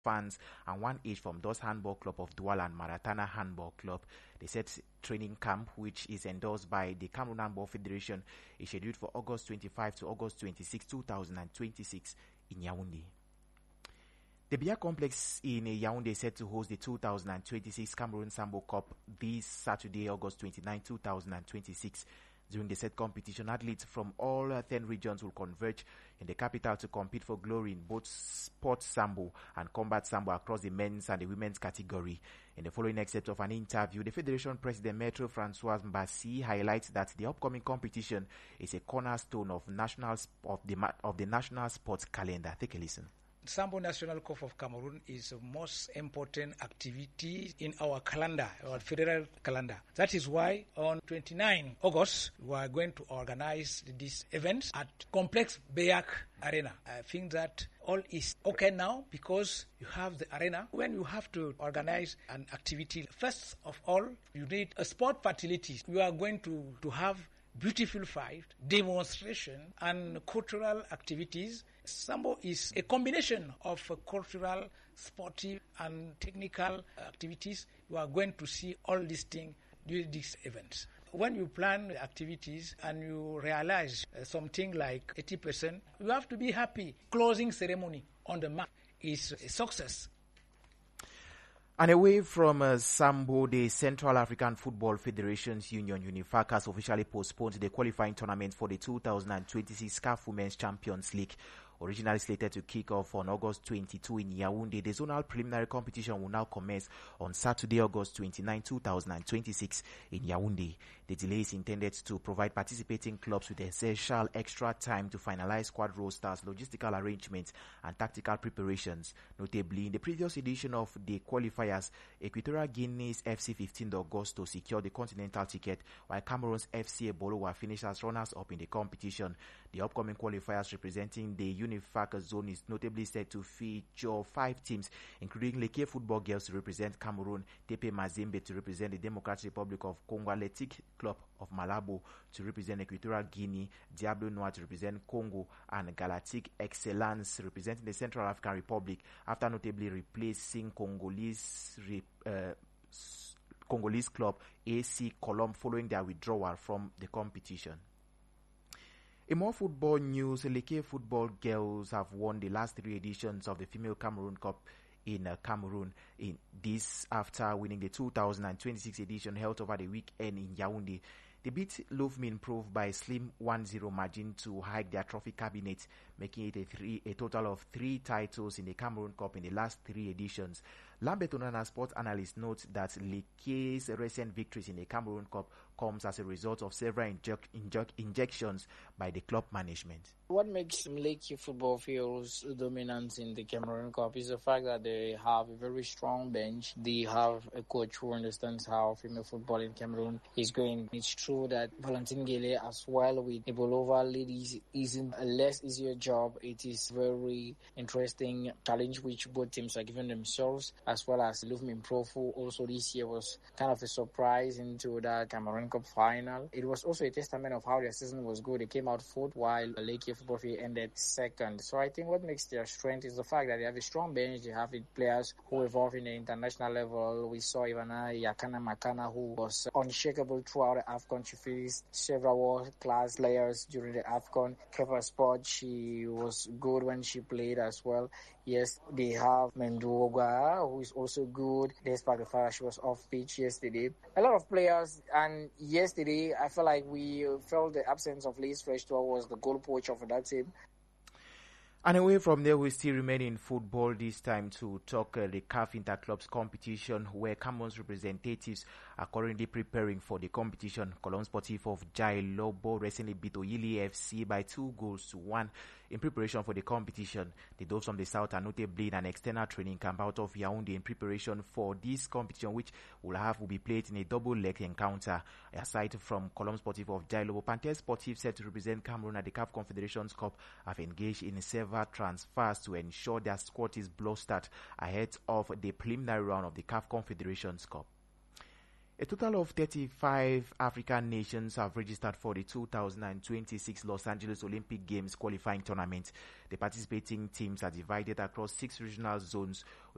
fans and one each from DOS Handball Club of Douala and Maratana Handball Club. The set training camp, which is endorsed by the Cameroon Handball Federation, is scheduled for August 25 to August 26, 2026 in Yaoundé. The Bia Complex in Yaoundé is set to host the 2026 Cameroon Sambo Cup this Saturday, August 29, 2026. During the set competition, athletes from all 10 regions will converge in the capital to compete for glory in both sports sambo and combat sambo across the men's and the women's category. In the following excerpt of an interview, the Federation President Maître François Mbassi highlights that the upcoming competition is a cornerstone of the national sports calendar. Take a listen. Sambo National Cup of Cameroon is the most important activity in our calendar, our federal calendar. That is why on 29 August, we are going to organize this event at Complex Beyak Arena. I think that all is okay now because you have the arena. When you have to organize an activity, first of all, you need a sport facility. You are going to have beautiful fight, demonstration, and cultural activities. Sambo is a combination of cultural, sportive, and technical activities. You are going to see all these things during these events. When you plan activities and you realize something like 80%, you have to be happy. Closing ceremony on the map is a success. And away from Sambo, the Central African Football Federation's Union, UNIFAC, has officially postponed the qualifying tournament for the 2026 CAF Women's Champions League. Originally slated to kick off on August 22 in Yaoundé, the zonal preliminary competition will now commence on Saturday, August 29, 2026 in Yaoundé. The delay is intended to provide participating clubs with essential extra time to finalize squad rosters, logistical arrangements, and tactical preparations. Notably, in the previous edition of the qualifiers, Equatorial Guinea's FC 15 Augusto secured the continental ticket, while Cameroon's FC Ebolowa finished as runners-up in the competition. The upcoming qualifiers representing the UNIFAC zone is notably set to feature 5 teams, including Leke Football Girls to represent Cameroon, Tepe Mazembe to represent the Democratic Republic of Congo, Athletic Club of Malabo to represent Equatorial Guinea, Diablo Noir to represent Congo, and Galactic Excellence representing the Central African Republic, after notably replacing Congolese club AC Colombe following their withdrawal from the competition. In more football news, Leke Football Girls have won the last 3 editions of the Female Cameroon Cup in Cameroon. In this after winning the 2026 edition held over the weekend in Yaoundé. They beat Louvmin Proof by a slim 1-0 margin to hike their trophy cabinet, making it a total of 3 titles in the Cameroon Cup in the last 3 editions. Lambert Onana, sports analyst, notes that Leke's recent victories in the Cameroon Cup comes as a result of several injections by the club management. What makes Leke Football Fields dominant in the Cameroon Cup is the fact that they have a very strong bench. They have a coach who understands how female football in Cameroon is going. It's true that Valentine Gele, as well with Ebolova ladies, isn't a less easier job. It is very interesting challenge which both teams are giving themselves, as well as Louvmin Pro, who also this year was kind of a surprise into the Cameroon Cup final. It was also a testament of how their season was good. They came out fourth while Leke Football Field ended second. So I think what makes their strength is the fact that they have a strong bench. They have players who evolve in the international level. We saw Ivana Yakana Makana, who was unshakable throughout the AFCON. She faced several world-class players during the AFCON. Kepa Sport, she was good when she played as well. Yes, they have Mendoga, who is also good, despite the fact that she was off pitch yesterday. A lot of players, and yesterday I felt like we felt the absence of Liz Freshtua was the goal poacher for that team. And away from there, we still remain in football, this time to talk the CAF Interclubs competition, where Cameroon's representatives are currently preparing for the competition. Colombe Sportif of Jai Lobo recently beat Oyili FC by 2-1 in preparation for the competition. The Doves from the South are notably in an external training camp out of Yaoundé in preparation for this competition, which will be played in a double-leg encounter. Aside from Colombe Sportif of Jai Lobo, Panthers Sportif, set to represent Cameroon at the CAF Confederations Cup, have engaged in several transfers to ensure their squad is bolstered ahead of the preliminary round of the CAF Confederations Cup. A total of 35 African nations have registered for the 2026 Los Angeles Olympic Games qualifying tournament. The participating teams are divided across 6 regional zones